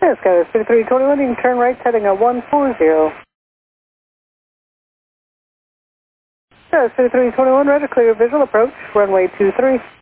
Yes, Sky 3321, you can turn right heading at 140. Sky 3321, ready to clear visual approach, runway 23.